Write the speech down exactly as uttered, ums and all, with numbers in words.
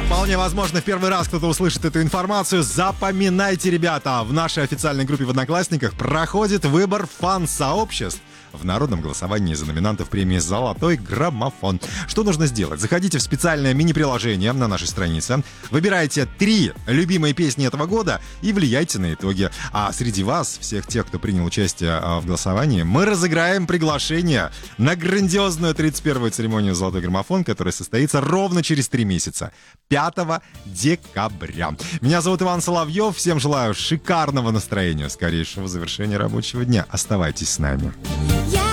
Вполне возможно, в первый раз кто-то услышит эту информацию. Запоминайте, ребята, в нашей официальной группе в Одноклассниках проходит выбор фан-сообществ в народном голосовании за номинантов премии «Золотой граммофон». Что нужно сделать? Заходите в специальное мини-приложение на нашей странице, выбирайте три любимые песни этого года и влияйте на итоги. А среди вас, всех тех, кто принял участие в голосовании, мы разыграем приглашение на грандиозную тридцать первую церемонию «Золотой граммофон», которая состоится ровно через три месяца, пятого декабря. Меня зовут Иван Соловьев. Всем желаю шикарного настроения, скорейшего завершения рабочего дня. Оставайтесь с нами.